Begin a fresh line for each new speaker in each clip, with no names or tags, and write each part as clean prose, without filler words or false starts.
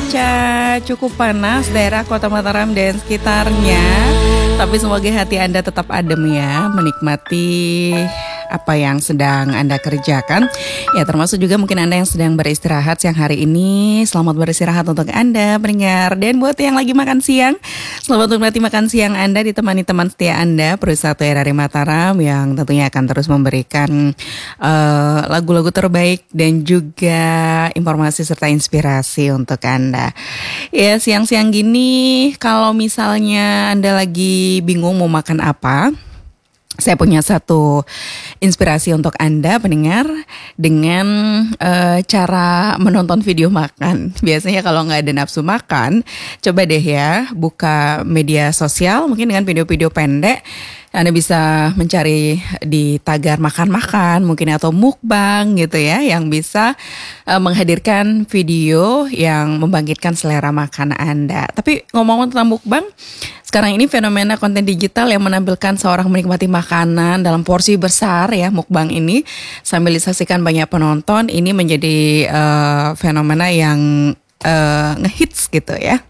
cuaca cukup panas daerah Kota Mataram dan sekitarnya. Tapi semoga hati Anda tetap adem ya, menikmati apa yang sedang Anda kerjakan. Ya, termasuk juga mungkin Anda yang sedang beristirahat siang hari ini. Selamat beristirahat untuk Anda pendengar. Dan buat yang lagi makan siang, selamat menikmati makan siang Anda ditemani teman setia Anda, Perusahaan RRI Mataram yang tentunya akan terus memberikan lagu-lagu terbaik dan juga informasi serta inspirasi untuk Anda. Ya, siang-siang gini kalau misalnya Anda lagi bingung mau makan apa, saya punya satu inspirasi untuk Anda pendengar dengan cara menonton video makan. Biasanya kalau nggak ada nafsu makan, coba deh ya buka media sosial mungkin dengan video-video pendek. Anda bisa mencari di tagar makan-makan mungkin atau mukbang gitu ya, yang bisa menghadirkan video yang membangkitkan selera makan Anda. Tapi ngomong-ngomong tentang mukbang, sekarang ini fenomena konten digital yang menampilkan seorang menikmati makanan dalam porsi besar ya, mukbang ini sambil disaksikan banyak penonton, ini menjadi fenomena yang ngehits gitu ya.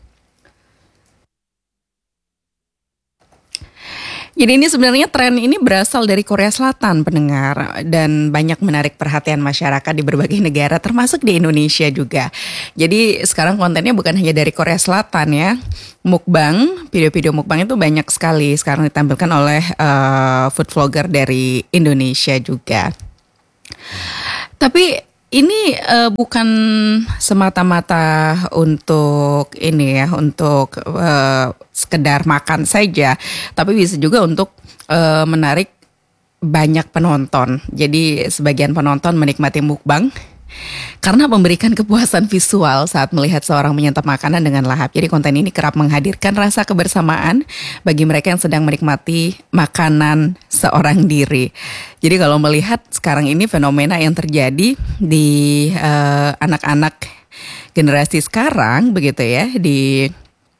Jadi ini sebenarnya tren ini berasal dari Korea Selatan pendengar, dan banyak menarik perhatian masyarakat di berbagai negara termasuk di Indonesia juga. Jadi sekarang kontennya bukan hanya dari Korea Selatan ya. Mukbang, video-video mukbang itu banyak sekali sekarang ditampilkan oleh food vlogger dari Indonesia juga. Tapi ini bukan semata-mata untuk ini ya, untuk sekedar makan saja, tapi bisa juga untuk menarik banyak penonton. Jadi sebagian penonton menikmati mukbang karena memberikan kepuasan visual saat melihat seorang menyantap makanan dengan lahap. Jadi konten ini kerap menghadirkan rasa kebersamaan bagi mereka yang sedang menikmati makanan seorang diri. Jadi kalau melihat sekarang ini fenomena yang terjadi di anak-anak generasi sekarang begitu ya, di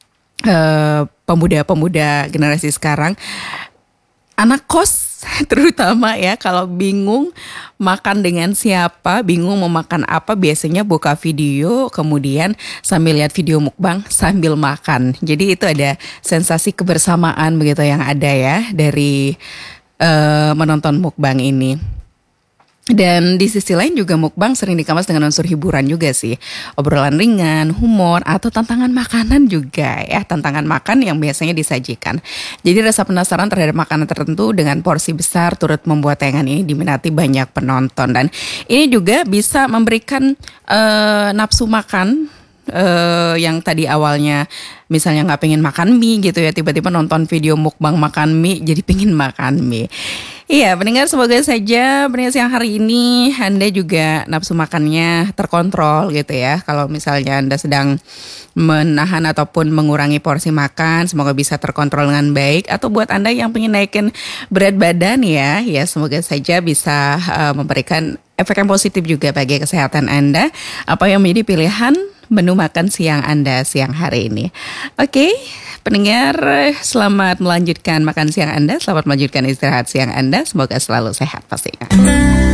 pemuda-pemuda generasi sekarang, anak kos terutama ya, kalau bingung makan dengan siapa, bingung mau makan apa, biasanya buka video kemudian sambil lihat video mukbang sambil makan. Jadi itu ada sensasi kebersamaan begitu yang ada ya dari menonton mukbang ini. Dan di sisi lain juga mukbang sering dikemas dengan unsur hiburan juga sih. Obrolan ringan, humor, atau tantangan makanan juga ya. Tantangan makan yang biasanya disajikan. Jadi rasa penasaran terhadap makanan tertentu dengan porsi besar turut membuat tayangan ini diminati banyak penonton. Dan ini juga bisa memberikan nafsu makan yang tadi awalnya misalnya nggak pengen makan mie gitu ya, tiba-tiba nonton video mukbang makan mie jadi pengen makan mie. Iya pendengar, semoga saja pendengar siang hari ini Anda juga nafsu makannya terkontrol gitu ya. Kalau misalnya Anda sedang menahan ataupun mengurangi porsi makan, semoga bisa terkontrol dengan baik. Atau buat Anda yang pengen naikin berat badan ya semoga saja bisa memberikan efek yang positif juga bagi kesehatan Anda. Apa yang menjadi pilihan menu makan siang Anda siang hari ini. Oke, pendengar, selamat melanjutkan makan siang Anda, selamat melanjutkan istirahat siang Anda. Semoga selalu sehat pastinya.